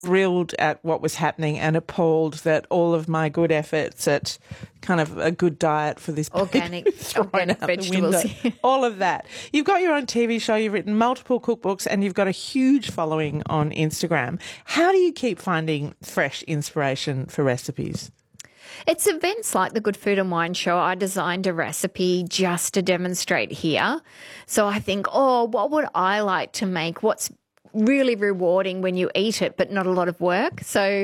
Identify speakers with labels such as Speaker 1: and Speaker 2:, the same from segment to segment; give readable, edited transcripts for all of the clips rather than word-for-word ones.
Speaker 1: thrilled at what was happening and appalled that all of my good efforts at kind of a good diet for this
Speaker 2: organic
Speaker 1: vegetables, all of that. You've got your own TV show, you've written multiple cookbooks, and you've got a huge following on Instagram. How do you keep finding fresh inspiration for recipes?
Speaker 2: It's events like the Good Food and Wine Show. I designed a recipe just to demonstrate here. So I think, what would I like to make? What's really rewarding when you eat it, but not a lot of work. So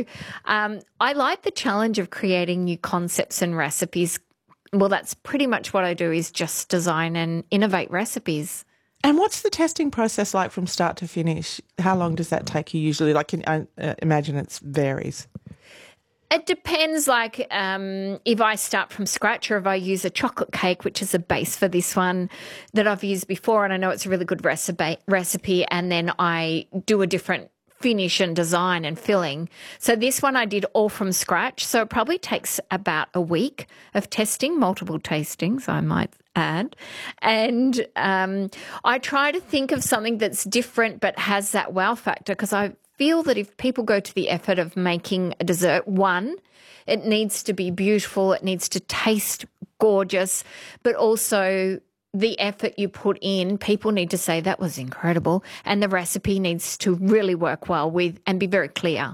Speaker 2: I like the challenge of creating new concepts and recipes. Well, that's pretty much what I do, is just design and innovate recipes.
Speaker 1: And what's the testing process like from start to finish? How long does that take you usually? Like, I imagine it varies.
Speaker 2: It depends, like if I start from scratch or if I use a chocolate cake, which is a base for this one that I've used before, and I know it's a really good recipe, and then I do a different finish and design and filling. So this one I did all from scratch, so it probably takes about a week of testing, multiple tastings, I might add. And I try to think of something that's different but has that wow factor, because I feel that if people go to the effort of making a dessert, one, it needs to be beautiful, it needs to taste gorgeous, but also the effort you put in, people need to say that was incredible, and the recipe needs to really work well with and be very clear.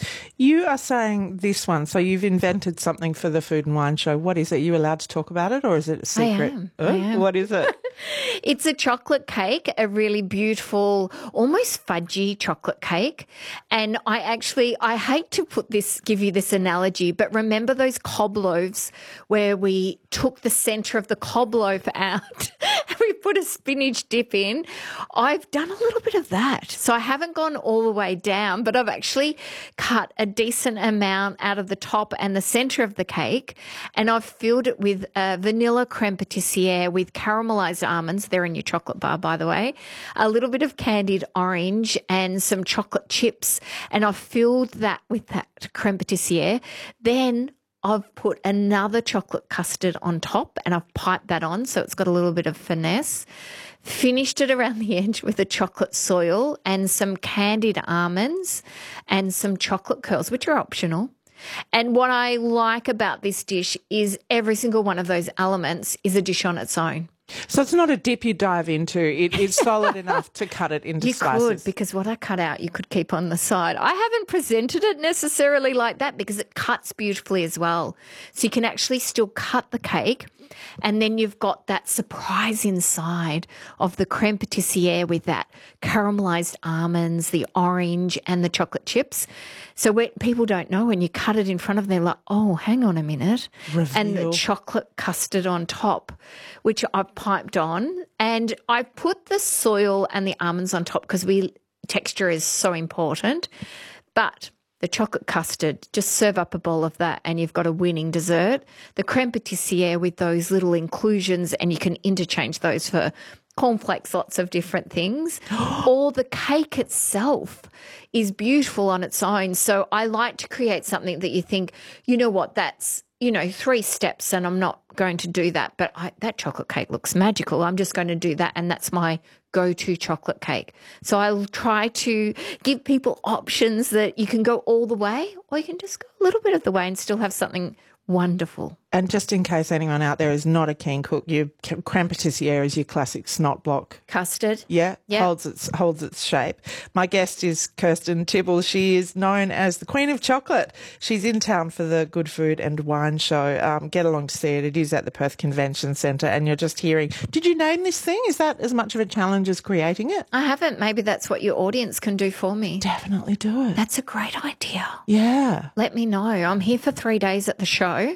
Speaker 1: You are saying this one, so you've invented something for the Food and Wine Show. What is it? Are you allowed to talk about it, or is it a secret?
Speaker 2: I am.
Speaker 1: What is it?
Speaker 2: It's a chocolate cake, a really beautiful, almost fudgy chocolate cake. And I hate to give you this analogy, but remember those cob loaves where we took the centre of the cob loaf out and we put a spinach dip in? I've done a little bit of that. So I haven't gone all the way down, but I've actually cut a decent amount out of the top and the centre of the cake, and I've filled it with vanilla creme patissiere with caramelised almonds. They're in your chocolate bar, by the way. A little bit of candied orange and some chocolate chips, and I've filled that with that creme patissiere. Then I've put another chocolate custard on top and I've piped that on so it's got a little bit of finesse. Finished it around the edge with a chocolate soil and some candied almonds and some chocolate curls, which are optional. And what I like about this dish is every single one of those elements is a dish on its own.
Speaker 1: So it's not a dip you dive into. It is solid enough to cut it into slices.
Speaker 2: You could, because what I cut out you could keep on the side. I haven't presented it necessarily like that because it cuts beautifully as well. So you can actually still cut the cake, and then you've got that surprise inside of the creme patissiere with that caramelised almonds, the orange and the chocolate chips. So when people don't know, when you cut it in front of them, they're like, oh, hang on a minute.
Speaker 1: Reveal.
Speaker 2: And the chocolate custard on top, which I've piped on. And I put the soil and the almonds on top because texture is so important. But the chocolate custard, just serve up a bowl of that and you've got a winning dessert. The creme patissiere with those little inclusions, and you can interchange those for cornflakes, lots of different things. Or the cake itself is beautiful on its own. So I like to create something that you think, you know what, that's, 3 steps and I'm not going to do that. But that chocolate cake looks magical. I'm just going to do that, and that's my go-to chocolate cake. So I'll try to give people options that you can go all the way, or you can just go a little bit of the way and still have something wonderful.
Speaker 1: And just in case anyone out there is not a keen cook, your creme patissiere is your classic snot block
Speaker 2: custard.
Speaker 1: Yeah, holds its shape. My guest is Kirsten Tibble. She is known as the Queen of Chocolate. She's in town for the Good Food and Wine Show. Get along to see it. It is at the Perth Convention Centre, and you're just hearing. Did you name this thing? Is that as much of a challenge as creating it?
Speaker 2: I haven't. Maybe that's what your audience can do for me.
Speaker 1: Definitely do it.
Speaker 2: That's a great idea.
Speaker 1: Yeah.
Speaker 2: Let me know. I'm here for 3 days at the show.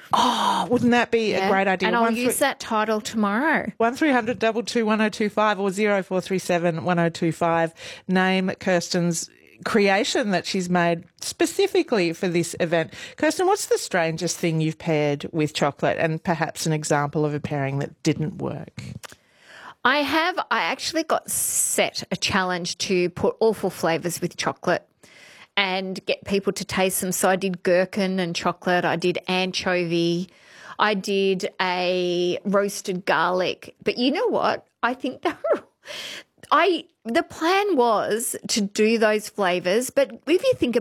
Speaker 1: Oh, wouldn't that be a great idea?
Speaker 2: And I'll use that title tomorrow.
Speaker 1: 1300 22 1025 or 0437 1025. Name Kirsten's creation that she's made specifically for this event. Kirsten, what's the strangest thing you've paired with chocolate, and perhaps an example of a pairing that didn't work?
Speaker 2: I actually got set a challenge to put awful flavours with chocolate and get people to taste them. So I did gherkin and chocolate. I did anchovy. I did a roasted garlic. But you know what? I think the plan was to do those flavors, but if you think